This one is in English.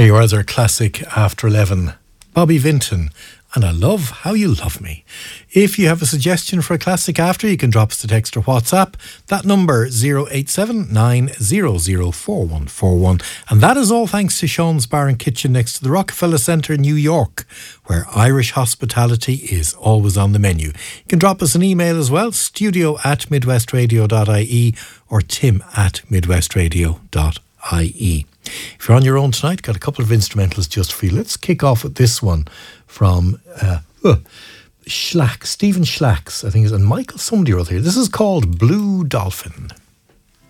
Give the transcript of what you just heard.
There you are, as our classic after 11. Bobby Vinton, and I love how you love me. If you have a suggestion for a classic after, you can drop us a text or WhatsApp. That number 087 900 4141. And that is all thanks to Sean's Bar and Kitchen next to the Rockefeller Centre in New York, where Irish hospitality is always on the menu. You can drop us an email as well, studio@midwestradio.ie or tim@midwestradio.ie. If you're on your own tonight, got a couple of instrumentals just for you. Let's kick off with this one from Stephen Schlacks, I think, and Michael somebody or other here. This is called Blue Dolphin.